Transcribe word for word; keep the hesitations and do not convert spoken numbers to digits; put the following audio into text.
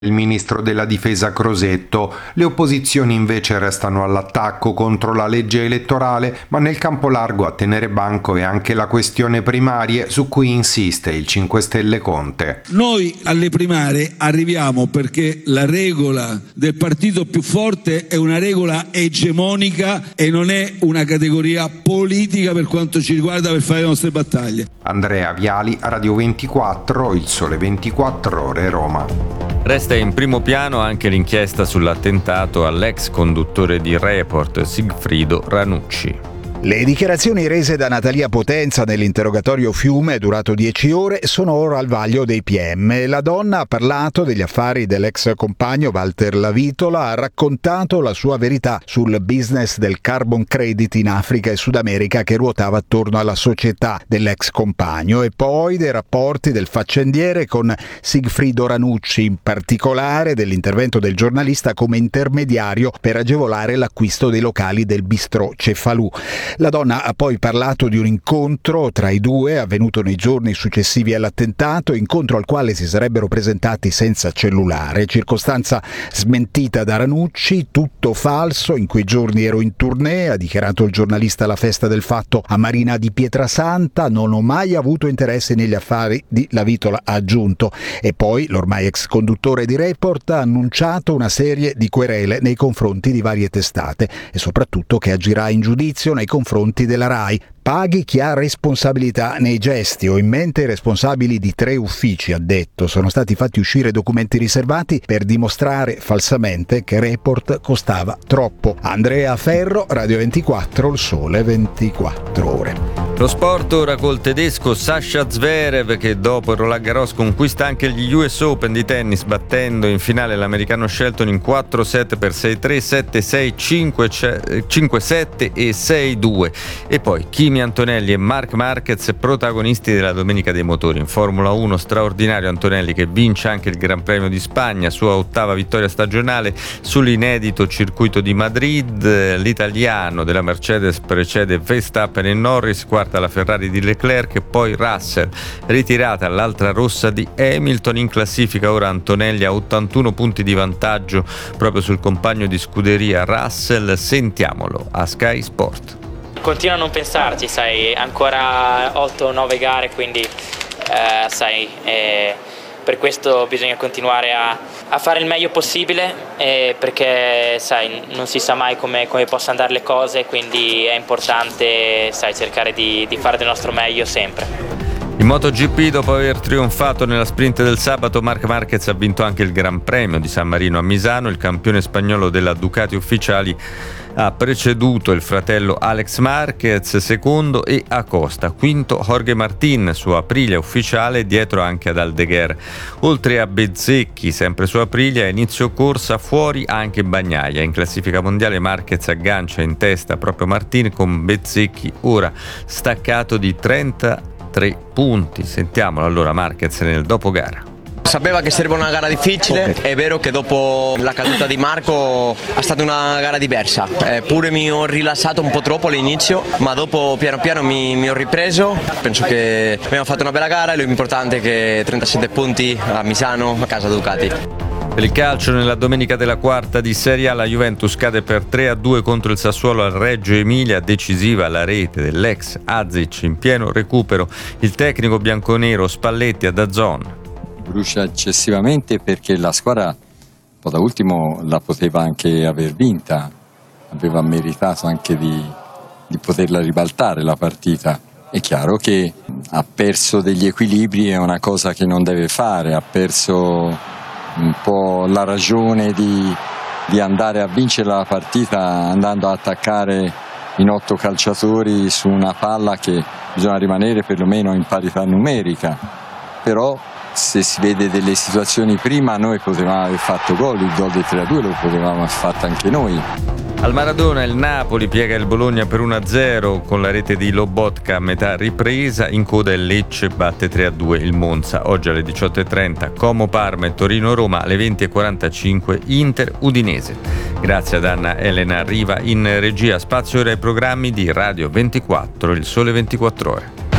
il ministro della difesa Crosetto. Le opposizioni invece restano all'attacco contro la legge elettorale, ma nel campo largo a tenere banco è anche la questione primarie su cui insiste il cinque Stelle Conte. Noi alle primarie arriviamo perché la regola del partito più forte è una regola egemonica e non è una categoria politica per quanto ci riguarda per fare le nostre battaglie. Andrea Viali, Radio ventiquattro, Il Sole ventiquattro Ore, Roma. Resta in primo piano anche l'inchiesta sull'attentato all'ex conduttore di Report, Sigfrido Ranucci. Le dichiarazioni rese da Natalia Potenza nell'interrogatorio Fiume, durato dieci ore, sono ora al vaglio dei P M. La donna ha parlato degli affari dell'ex compagno Walter Lavitola, ha raccontato la sua verità sul business del carbon credit in Africa e Sud America che ruotava attorno alla società dell'ex compagno e poi dei rapporti del faccendiere con Sigfrido Ranucci, in particolare dell'intervento del giornalista come intermediario per agevolare l'acquisto dei locali del bistrò Cefalù. La donna ha poi parlato di un incontro tra i due avvenuto nei giorni successivi all'attentato, incontro al quale si sarebbero presentati senza cellulare, circostanza smentita da Ranucci, tutto falso, in quei giorni ero in tournée, ha dichiarato il giornalista alla festa del fatto a Marina di Pietrasanta, non ho mai avuto interesse negli affari di Lavitola, ha aggiunto. E poi l'ormai ex conduttore di Report ha annunciato una serie di querele nei confronti di varie testate e soprattutto che agirà in giudizio nei confronti della RAI. Paghi chi ha responsabilità nei gesti. Ho in mente i responsabili di tre uffici, ha detto. Sono stati fatti uscire documenti riservati per dimostrare falsamente che Report costava troppo. Andrea Ferro, Radio ventiquattro, Il Sole ventiquattro Ore. Lo sport ora col tedesco Sascha Zverev, che dopo il Roland Garros conquista anche gli U S Open di tennis, battendo in finale l'americano Shelton in quattro set per sei tre, sette sei, cinque sette e sei due. E poi Kimi Antonelli e Marc Marquez, protagonisti della Domenica dei Motori. In Formula uno straordinario Antonelli, che vince anche il Gran Premio di Spagna, sua ottava vittoria stagionale sull'inedito circuito di Madrid. L'italiano della Mercedes precede Verstappen e Norris, quarta la Ferrari di Leclerc e poi Russell. Ritirata l'altra rossa di Hamilton. In classifica ora Antonelli a ottantuno punti di vantaggio proprio sul compagno di scuderia Russell. Sentiamolo a Sky Sport. Continua a non pensarci, sai, ancora otto nove gare, quindi eh, sai, eh, per questo bisogna continuare a, a fare il meglio possibile, eh, perché sai, non si sa mai come, come possano andare le cose, quindi è importante, sai, cercare di, di fare del nostro meglio sempre. In MotoGP, dopo aver trionfato nella sprint del sabato, Marc Marquez ha vinto anche il Gran Premio di San Marino a Misano. Il campione spagnolo della Ducati Ufficiali ha preceduto il fratello Alex Marquez, secondo, e Acosta, quinto Jorge Martin su Aprilia Ufficiale, dietro anche ad Aldeguer. Oltre a Bezzecchi, sempre su Aprilia, a inizio corsa fuori anche Bagnaia. In classifica mondiale Marquez aggancia in testa proprio Martin, con Bezzecchi ora staccato di trentatré punti. Sentiamolo allora Marquez nel dopogara. Sapeva che sarebbe una gara difficile, è vero che dopo la caduta di Marco è stata una gara diversa, eppure mi ho rilassato un po' troppo all'inizio, ma dopo piano piano mi, mi ho ripreso. Penso che abbiamo fatto una bella gara e l'importante è che trentasette punti a Misano, a casa Ducati. Per il calcio, nella domenica della quarta di Serie A la Juventus cade per tre a due contro il Sassuolo al Reggio Emilia, decisiva la rete dell'ex Azic in pieno recupero. Il tecnico bianconero Spalletti a D A Z N. Brucia eccessivamente perché la squadra un po' da ultimo la poteva anche aver vinta, aveva meritato anche di, di poterla ribaltare la partita. È chiaro che ha perso degli equilibri, è una cosa che non deve fare, ha perso un po' la ragione di, di andare a vincere la partita andando a attaccare in otto calciatori su una palla che bisogna rimanere perlomeno in parità numerica. Però se si vede delle situazioni prima, noi potevamo aver fatto gol, il gol del tre a due lo potevamo aver fatto anche noi. Al Maradona il Napoli piega il Bologna per uno a zero con la rete di Lobotka a metà ripresa. In coda il Lecce batte tre a due il Monza. Oggi alle diciotto e trenta Como Parma e Torino Roma, alle venti e quarantacinque Inter Udinese. Grazie ad Anna Elena Riva in regia. Spazio ora ai programmi di Radio ventiquattro, Il Sole ventiquattro Ore.